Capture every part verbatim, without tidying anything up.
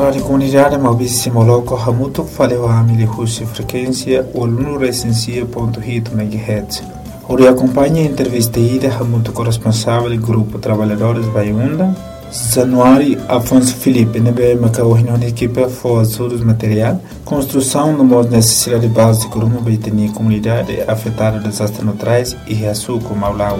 rádio comunidade Malbisi Moloco Hamuto faleu a Amili Husi frequência Olunu Recensia ponto hit megahertz. Ori acompanha a entrevista ida Hamuto corresponsável do grupo Trabalhadores Baiunda. Januário Afonso Felipe nebe macaohino na equipe for ajudos material, construção no modo necessidade básica de uma baitania comunidade afetada por desastres naturais e reaçuco Maulau.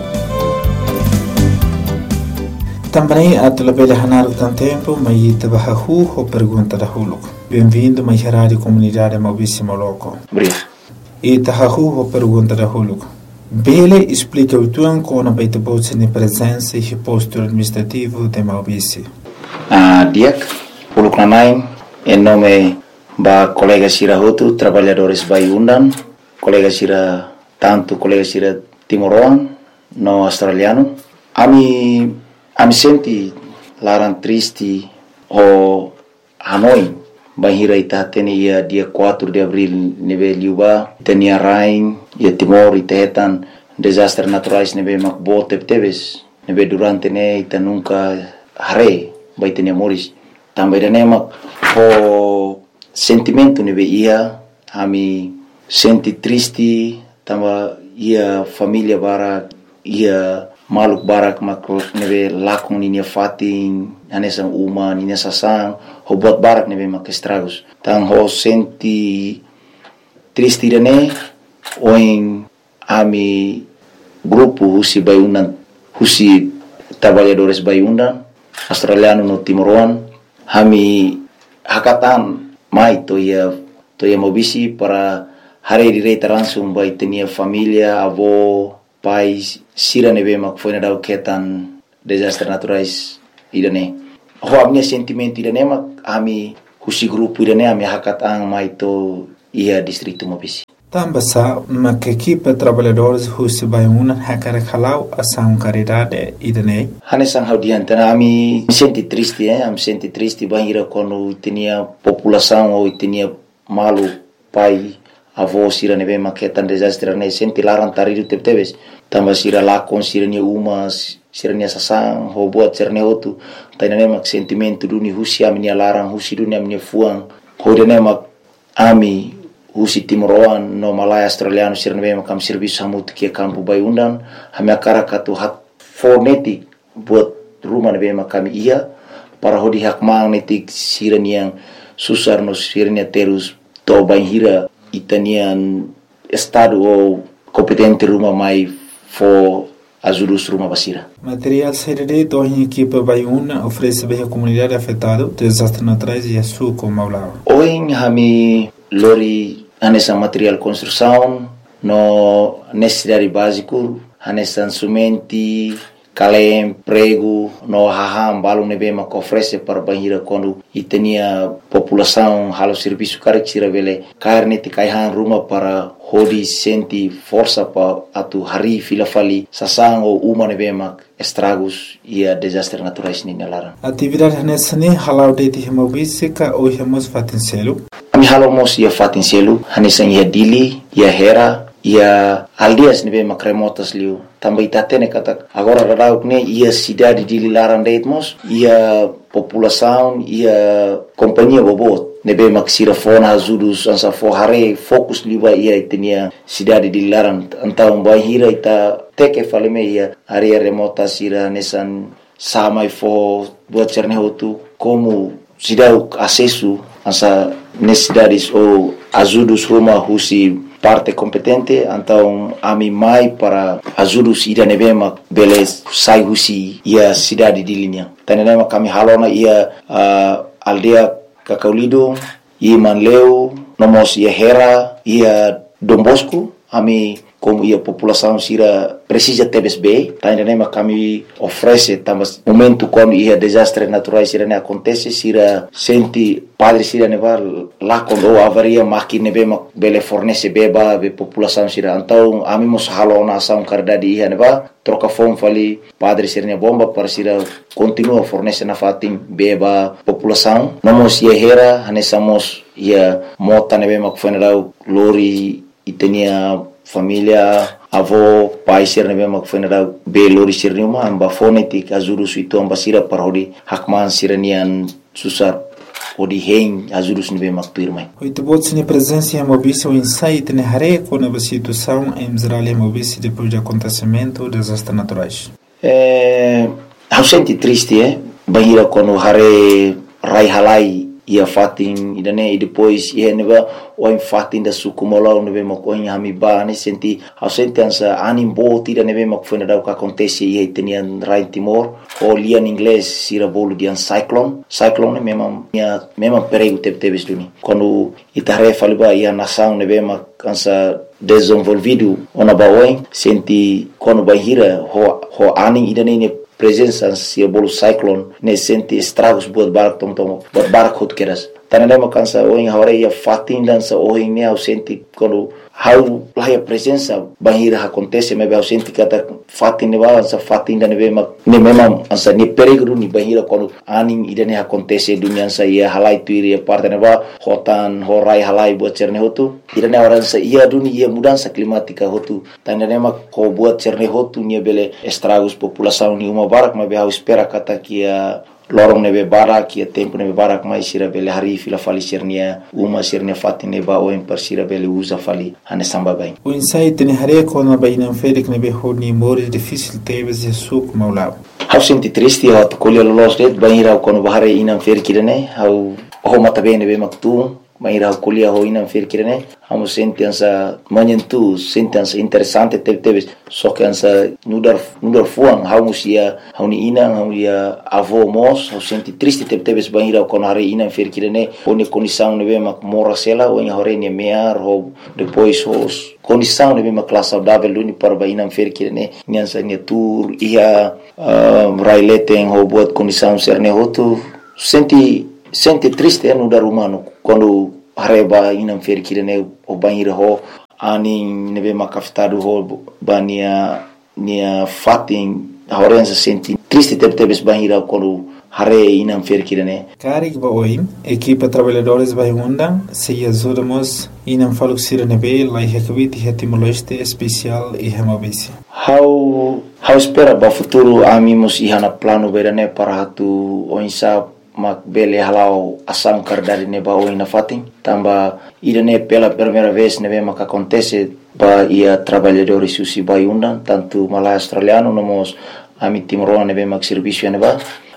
Também a telebelha Hanaro tem tempo, mas ita bahahu ou pergunta da Huluk. Bem-vindo mais rádio comunidade Malbisi Moloco. Obrigado. Ita hahu ou pergunta da Huluk. Bele explica o tuan com a baita bolsa de presença e posto administrativo de Malbisi. Ah, Diak, Huluk Nanaim, em nome da colega Sira Hotu, trabalhadores Baiundan, colega Sira, tanto colega Sira Timoroan, no australiano. Ami Ami senti larang triste o Hanoi bahira ita teni ia dia quatro de abril neve liuba tenia rain ia Timor ita hetan desastre naturais neve makbo tebes neve durante ne ita nunca hare bai tenia moris também ne mak o sentimento neve ia ami senti triste tamba ia família bara ia maluk barak makro neve lakung ninia fatin anesa uma ninia sasang ho buat barak neve mak estragos tang ho senti triste dane oing ami grupo husi Baiundan husi trabalhadores Baiundan australiano no Timoroan hami hakatan mai to ia to ia Malbisi para hari direita langsung bai tenia família avó pais sira neve mak foi na ketan desastre naturais idane ho amnya sentimento idane mak ami husi grupo idane ami hakat ang mai to ia distrito Malbisi Tambasa mak equipe trabalhadores husi Baiundan hakara khalau asam caridade idane hanesang haudiante ami senti triste eh am senti triste bahira quando tinha população ou tinha malu pai avó sira neve maketan desastre ne senti larang taridu tebes tamba sira lakon sira ni umas sira ni sasang ho buat sira ne otu taina ne mak sentimento duni husi ami ni larang husi duni ami fuang ho de ne mak ami husi Timoroan no Malaya australiano sira neve mak am serviço hamut ke campo Baiundan hami akara katu hak fonetik buat rumah neve mak kami ia para ho di hak magnetik sira ni yang susar no sira ni terus to baihira itanian estado ou competente rumah mai for ajudos rumah basira. Material serede to em equipe Baiundan oferece bem a comunidade afetada desastres naturais e açúcar com Maulau. Oin hami lori anessa material construção no necessidade básico anessa sumenti kalem prego no haham balung nebe mak oferece para bahira quando itenia população halo serviço karek sira vele carne ti kaihan rumah para hodi senti força pa atu hari fila fali sasang o uma nebe mak estragos ia desastre naturais ni nalara atividade nessa ne halau de ti Malbisi ka o hemos fatincelo ami halo mos ia fatincelo hanesa ia dili ia hera ia aldias nebe mak remotas liu também tatene kata agora radauk ne ia cidade de Lilaran Deitmos ia população ia companhia bobot nebe maksira fona ajudos ansa forhare fokus liba ia tenia cidade de Lilaran então bahira ita teke faleme ia area remota sira nesan samai fo buat cerne hotu como cidade acesso ansa necessidades ou ajudos rumah husi parte competente então ami mai para ajudos ida nebema beles sai husi ia cidade de linha tanema kami halona ia uh, aldea Kakaulido ia Manleu nomos ia Hera ia Dom Bosco ami como ia população sira precisa tebes bem tanema kami oferece tambas momento quando ia desastre naturais sira ne acontece sira senti padre sira neva lá quando avaria máquina nebe bele fornece beba be população sira então ami mos halona ação caridade ia neva troca fome fali padre sira ne bomba para sira continua fornece na fatim beba população nomos ia Hera hanesamos ia mota nebe mak funeral lori e tinha família avó pai sir nebe mak funeral be lori sir numa amba fonetik azuru suito amba sira parodi hakman siranian susar o de hen ajudos nebe makpirmai. Oito bots ni presença em Mobice o insight ne hare com a situação em Israel e Mobice depois do acontecimento dos desastres naturais. É, eu senti triste, é, bahira quando hare rai halai ia fatin idane e depois ia neba o em fatin da sukumolau nebe makoin hamiba ne senti eu senti ansa animbo tira nebe makfona da o que acontece ia tenian rai Timor o lia em inglês sira bolo de cyclone cyclone mesmo minha mesmo perigo teve teve duni quando itare faliba ia nação nebe mak ansa desenvolvido ona baoin senti quando bahira ho ho aning idane ne presença se bolo cyclone ne senti estragos buat barak tom tom buat barak hot keras tanane makansa oin hore ia fatin dança oin ne au senti quando how lá a presença bahira acontece me eu senti kata fatin ne balança fatin da nebe mak ne memang ansa ni perigo ni bahira quando aning idane acontece dunia sa ia halai tuiri parte ne ba hotan horai halai buat cerne hotu idane orang sa ia dunia ia mudança climática hotu tanane mak ko buat cerne hotu ni bele estragos população ni uma barak me eu espera kata kia lorong nebe barak kia tempo nebe barak mai sira bele hari fila fali sirnia uma sirnia fati neba o em sira bele usa fali ane samba bem o insight ne hare com a baina ferik nebe honi mores difícil teve de suco maulao eu senti triste eu colher los det baira quando bahare inam ferik irene eu o mata bem nebe maktu baira colher ho inam ferik irene eu senti ansa manhentu senti ansa interessante teve teve só que ansa nudar nudar fuang eu musia eu ni inam eu ia avô mos eu senti triste teve teve baira quando hare inam ferik irene oni condição nebe mak mora sela o em hore ni mear ho depois os condição nebe mak classe saudável duni para baina ferik irene nyansa ni tour ia raileten ho buat condição serne hotu senti senti triste no dar humano quando hareba inam ferik irene o banhira ho ani nebe makafitado ho bania nia fatin horenza senti triste teve teve banhira quando hare inam ferik irene Karik ba oim equipa trabalhadores vai undang se ajudamos inam faluk sira nebe lai hekvit hetimoleste especial e hemabisi how how espera ba futuro amimos ihana plano berane para hatu oinsa mak bele halau asam kardari neba oina fatin tamba idane pela primeira vez nebe mak acontece ba ia trabalhadores susi vai undang tanto malai australiano nomos ami timoroa nebe mak serviço neba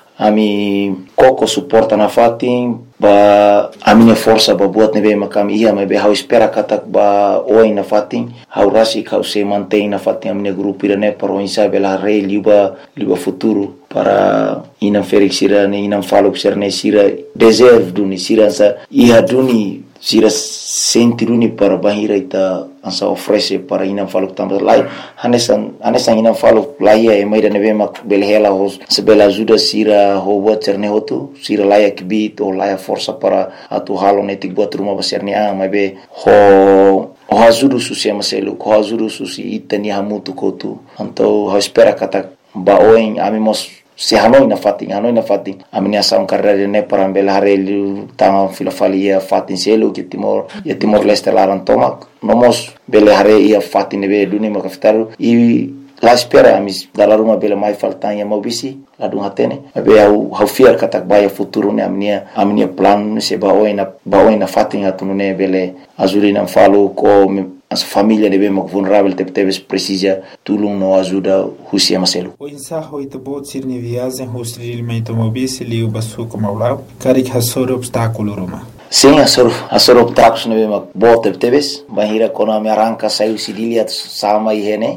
ami koko suporta na fatin ba a minha força ba buat nebe makam ia me be how espera katak ba oi na fatin how rasi how se mantém na fatin a minha grupo irane para o insabe la rei liba liba futuro para ina ferik sira ne ina falo sira sira deserve duni sira sa ia duni sira senti duni para bahira ita ansa oferece para ina falo também lai hanesan hanesan ina falo lai e mai da nebe mak belhela hos se bela ajuda sira ho buat cerne hotu sira lai akbit o lai força para atu halo netik buat rumah besarnya ah mai be ho o ajuda susi amaselu ho ajuda susi itani hamutu kotu então ho espera kata baoin amimos se hanoi na fatin hanoi na fatin amini asam carreira ne para bela harelu tanga filofalia fatin selo que timor e timor leste laran tomak nomos bela hare ia fatin be duni makaftaru e la espera amis dalla ruma bela mai faltan ya mobisi la dun hatene be au hau fiar katak baya futuro ne amnia amnia plan se baoina baoina fatin atunune bele azurina falo ko as família nebe mak vulnerável teve teve precisa tulung no ajuda husia maselo o insaho ito bot sir ni viagem hostri meito mobisi liu basu como aula karik hasor obstáculo roma sim asor asor obstáculos nebe mak bot teve teve bahira kona me arranca saiu sidilia sama ihene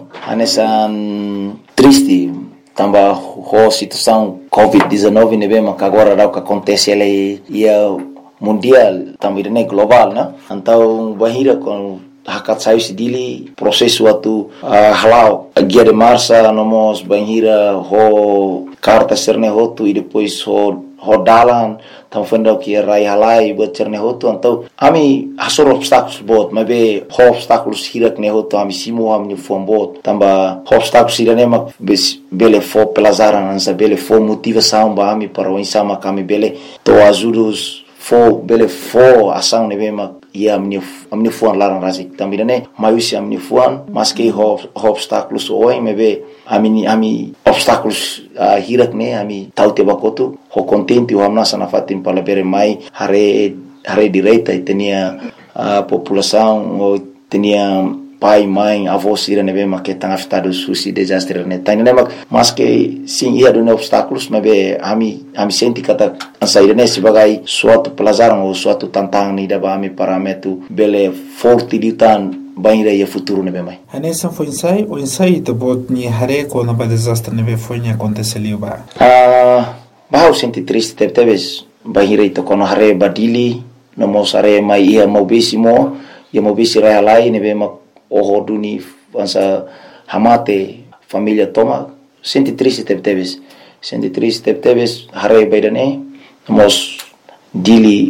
anesan triste tamba ho situação covid dezenove nebe mak agora dá o que acontece ele ia mundial também né global né então bahira com hakat sayu sidili prosesu atu uh, halau guia de marcha nomos banhira ho carta serne hotu e depois ho ho dalan tam fenda que rai halai buat cerne hotu então ami hasor obstáculos bot mabe ho obstáculos hirak ne hotu ami simu ami fom bot tamba ho obstáculos irane mak bele fo pelazaran ansa bele fo motivação ba ami para o insama kami bele to ajudos fo bele fo ação nebe mak ia amni amni fuan larang rasik também né maiusi amni fuan mas que ho obstáculos oi mebe ami ami obstáculos uh, hirak ne ami tau te bakotu ho contente o amna sana fatin pala bere mai hare hare direita e tenia a população o tenia pai, mãe, avô sira nebe ma que tanga afetado susi desastre ne tani ne mas que sim ia do obstáculos mas be ami ami senti kata ansaire ne sebagai suatu pelajaran ou suatu tantang ni da ami parametu bele forte ditan banira ia futuro nebe mai anessa foi ensaio o ensaio te bot ni hare ko na ba desastre nebe foi ni aconteceu ba ah ba senti triste te teves banira ito kono hare badili no mosare mai ia mobisimo ia mobisi rai alai nebe ma o duni ansa hamate família toma senti triste te teves senti triste te teves hare baidane mos dili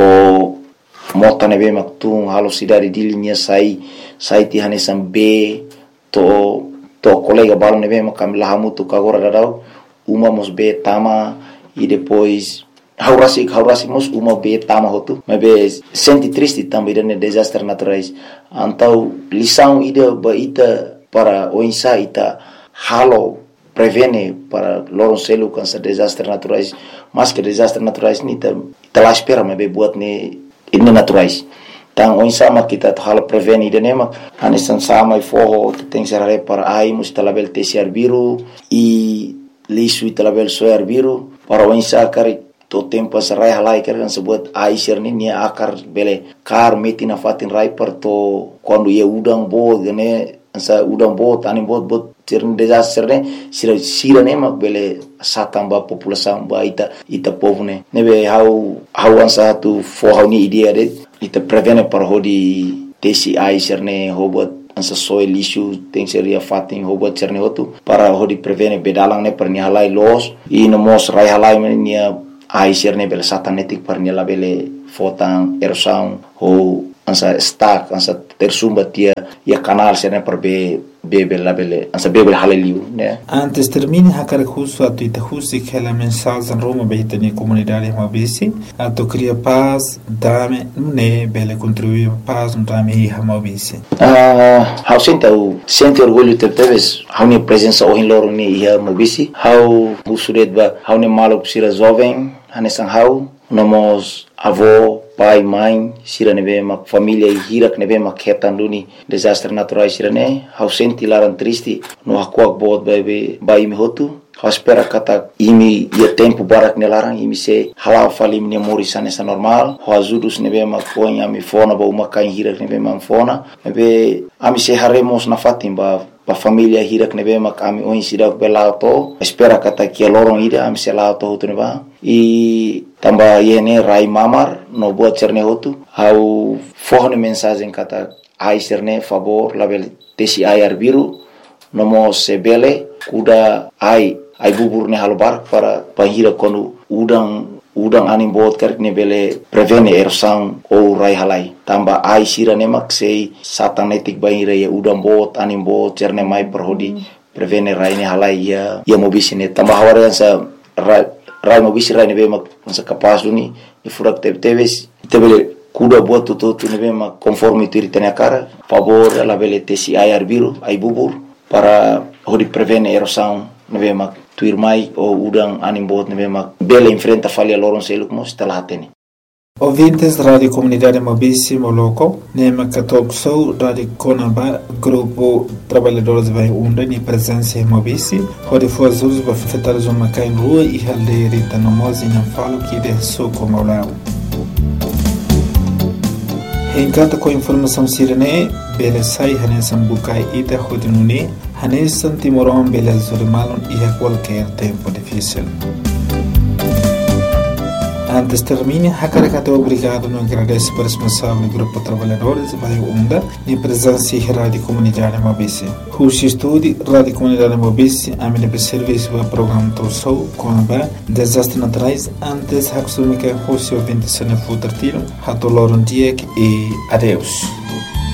ho mota nebe maktung halo sidari dili nia sai sai ti hanesam be to to colega balo nebe makam lahamutu kagora dadau uma mos be tama e depois haurasi haurasi mos uma be tama hotu mas senti triste também de desastres naturais então lição ida ba ita para o insa ita halo prevene para loroncelo cansa desastres naturais mas que desastres naturais ni ta ita lá espera mas be buat ne ini naturais então o insa ma kita halo prevene ida nema anesan sama e forro tem serare para ai mus talabel tesiar biru e lisu talabel soar biru para o insa kari to tempo sarai halai kan sebut aisir ni nia akar bele kar meti na fatin rai per to quando ia udang bo gane sa udang bo tani bot bot tirn desastre ne sira sira ne mak bele satamba população ba ita ita povo ne nebe hau hau ansa tu fo hau ni idea de ita prevene par hodi tesi aisir ne hobot ansa soil issue tem seria fatin hobot cerne hotu para hodi prevene bedalang ne per ni halai los e no mos rai halai ne nia ai serne bel satanetik par nela bele fotan erosão ou ansa stack ansa tersumba tia ia canal serne par be bebe la bele ansa bebe haleliu né antes termine hakar khusu atu ita khusi kela mensagem roma beitani comunidade mabisi atu cria paz dame ne bele contribuir paz no dame hi mabisi ah how senta o sente orgulho te teves how ne presença o in loro ni ia mabisi how usuret ba how ne malo psira jovem hanesan hau nomos avô pai mãe sira nebe mak família hirak nebe mak hetan duni desastre naturais sira ne hau senti laran triste no hakuak bot bebe bai mi hotu hau espera kata imi ia tempo barak ne larang imi se halau falim ne morisan esa normal hau azudus nebe mak poin ami fona ba uma kain hirak nebe mak fona nebe ami se haremos na fatim ba pa família hirak nebe mak ami oin sidak belauto espera kata kia lorong ida ami se lauto hotu neba e tamba yene rai mamar no buat cerne hotu hau forne mensagem kata ai cerne favor label tesi ai arbiru nomo sebele kuda ai ai bubur ne halbar para pahira konu udang udang anim bot kerk ne bele prevene erosang ou rai halai tamba ai sira ne mak sei satanetik bahira ya udang bot anim bot cerne mai perhodi prevene rai ne halai ya ya mobisine tamba hawarian sa rai rai mobisi rai ne be mak sa kapas duni e furak te teves tebele kuda buat tutu tu ne be mak conforme tu ritene cara favor la bele tesi ai arbiru ai bubur para hodi prevene erosang ne be mak tuir mai o udang anim bot ne be mak bele enfrenta falha loron seluk mos talatene ouvintes da Rádio Comunidade Mobisi Moloco, Nema Katokso, Rádio Conaba, Grupo Trabalhadores Vai Unda, ni presença em Mobisi, onde foi as usos para afetar os macai em rua e haldeirita no mozi não falo que de soco maulão. Em cada com informação sirene, bele sai hanesan bukai ita hodinune, hanesan timoron bele zurimalon e a qualquer tempo difícil. Antes termine, Hakarakato obrigado no agradece para o responsável do Grupo Trabalhadores Vai Unda e presença em Rádio Comunidade Mobisi. O estúdio Rádio Comunidade Mobisi a minha serviço do programa Torsou com a desastres naturais antes Haksumika Rússia ouvinte se não for tiro, Hatoloron Diek e adeus.